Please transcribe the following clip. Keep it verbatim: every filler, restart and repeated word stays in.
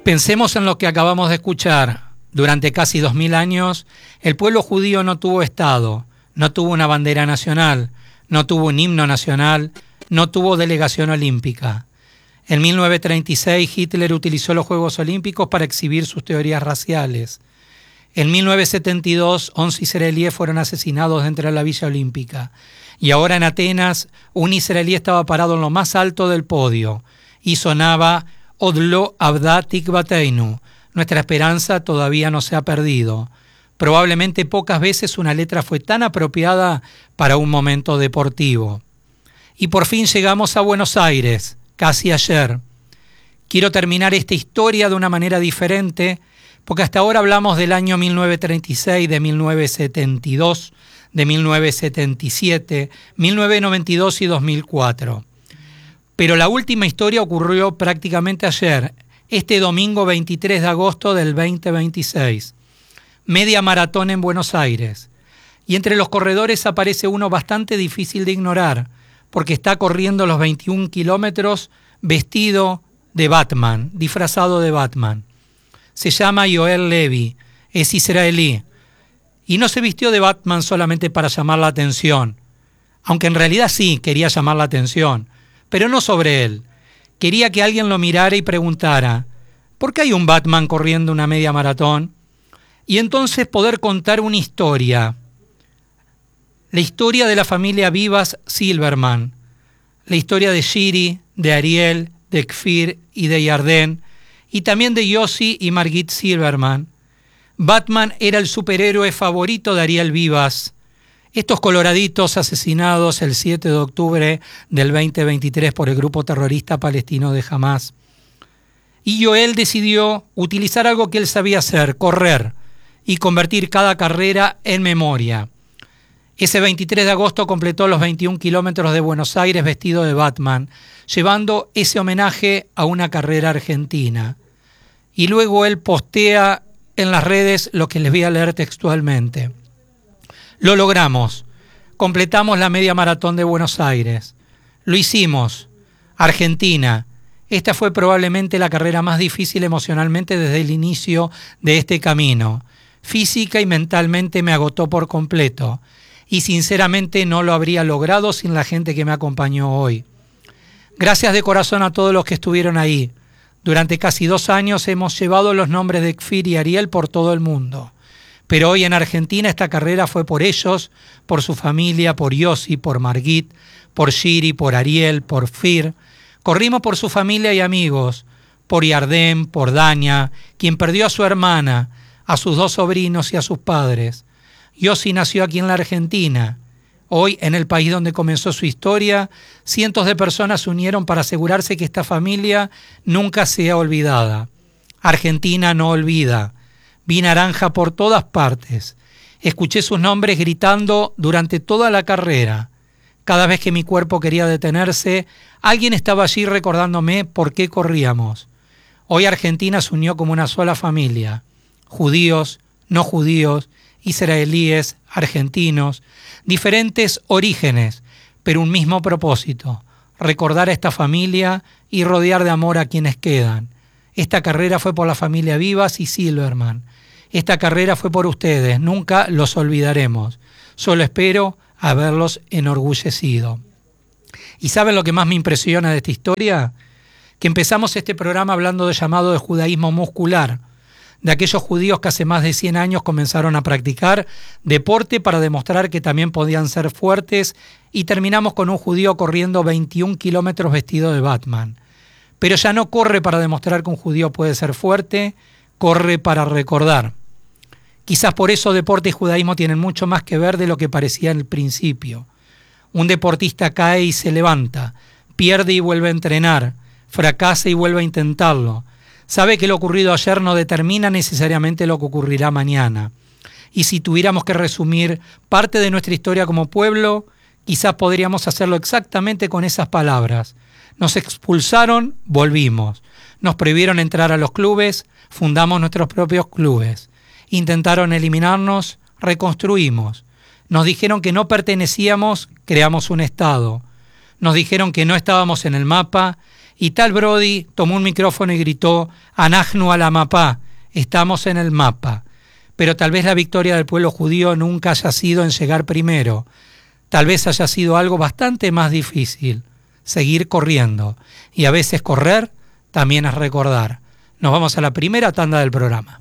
Pensemos en lo que acabamos de escuchar. Durante casi dos mil años, el pueblo judío no tuvo Estado, no tuvo una bandera nacional, no tuvo un himno nacional, no tuvo delegación olímpica. En mil novecientos treinta y seis, Hitler utilizó los Juegos Olímpicos para exhibir sus teorías raciales. En mil novecientos setenta y dos, once israelíes fueron asesinados dentro de la Villa Olímpica. Y ahora en Atenas, un israelí estaba parado en lo más alto del podio y sonaba Od lo avda tikvateinu. Nuestra esperanza todavía no se ha perdido. Probablemente pocas veces una letra fue tan apropiada para un momento deportivo. Y por fin llegamos a Buenos Aires, casi ayer. Quiero terminar esta historia de una manera diferente, porque hasta ahora hablamos del año mil novecientos treinta y seis, de mil novecientos setenta y dos, de mil novecientos setenta y siete, mil novecientos noventa y dos y dos mil cuatro. Pero la última historia ocurrió prácticamente ayer, este domingo veintitrés de agosto del veinte veintiséis. Media maratón en Buenos Aires. Y entre los corredores aparece uno bastante difícil de ignorar, porque está corriendo los veintiún kilómetros vestido de Batman, disfrazado de Batman. Se llama Yoel Levi, es israelí. Y no se vistió de Batman solamente para llamar la atención, aunque en realidad sí quería llamar la atención, pero no sobre él. Quería que alguien lo mirara y preguntara, ¿por qué hay un Batman corriendo una media maratón? Y entonces poder contar una historia. La historia de la familia Vivas Silverman. La historia de Shiri, de Ariel, de Kfir y de Yarden. Y también de Yossi y Margit Silverman. Batman era el superhéroe favorito de Ariel Vivas. Estos coloraditos asesinados el siete de octubre del veinte veintitrés por el grupo terrorista palestino de Hamás. Y Yoel decidió utilizar algo que él sabía hacer, correr, y convertir cada carrera en memoria. Ese veintitrés de agosto completó los veintiún kilómetros de Buenos Aires vestido de Batman, llevando ese homenaje a una carrera argentina. Y luego él postea en las redes lo que les voy a leer textualmente. Lo logramos. Completamos la media maratón de Buenos Aires. Lo hicimos. Argentina. Esta fue probablemente la carrera más difícil emocionalmente desde el inicio de este camino. Física y mentalmente me agotó por completo. Y sinceramente no lo habría logrado sin la gente que me acompañó hoy. Gracias de corazón a todos los que estuvieron ahí. Durante casi dos años hemos llevado los nombres de Kfir y Ariel por todo el mundo. Pero hoy en Argentina esta carrera fue por ellos, por su familia, por Yossi, por Margit, por Shiri, por Ariel, por Kfir. Corrimos por su familia y amigos, por Yarden, por Dania, quien perdió a su hermana, a sus dos sobrinos y a sus padres. Yossi nació aquí en la Argentina. Hoy, en el país donde comenzó su historia, cientos de personas se unieron para asegurarse que esta familia nunca sea olvidada. Argentina no olvida. Vi naranja por todas partes. Escuché sus nombres gritando durante toda la carrera. Cada vez que mi cuerpo quería detenerse, alguien estaba allí recordándome por qué corríamos. Hoy Argentina se unió como una sola familia. Judíos, no judíos, israelíes, argentinos, diferentes orígenes, pero un mismo propósito, recordar a esta familia y rodear de amor a quienes quedan. Esta carrera fue por la familia Vivas y Silverman. Esta carrera fue por ustedes, nunca los olvidaremos. Solo espero haberlos enorgullecido. ¿Y saben lo que más me impresiona de esta historia? Que empezamos este programa hablando de llamado de judaísmo muscular, de aquellos judíos que hace más de cien años comenzaron a practicar deporte para demostrar que también podían ser fuertes, y terminamos con un judío corriendo veintiún kilómetros vestido de Batman. Pero ya no corre para demostrar que un judío puede ser fuerte, corre para recordar. Quizás por eso deporte y judaísmo tienen mucho más que ver de lo que parecía en el principio. Un deportista cae y se levanta, pierde y vuelve a entrenar, fracasa y vuelve a intentarlo. Sabe que lo ocurrido ayer no determina necesariamente lo que ocurrirá mañana. Y si tuviéramos que resumir parte de nuestra historia como pueblo, quizás podríamos hacerlo exactamente con esas palabras. Nos expulsaron, volvimos. Nos prohibieron entrar a los clubes, fundamos nuestros propios clubes. Intentaron eliminarnos, reconstruimos. Nos dijeron que no pertenecíamos, creamos un Estado. Nos dijeron que no estábamos en el mapa Y tal Brody tomó un micrófono y gritó: Anahnu ala mapá, estamos en el mapa. Pero tal vez la victoria del pueblo judío nunca haya sido en llegar primero. Tal vez haya sido algo bastante más difícil: seguir corriendo. Y a veces correr también es recordar. Nos vamos a la primera tanda del programa.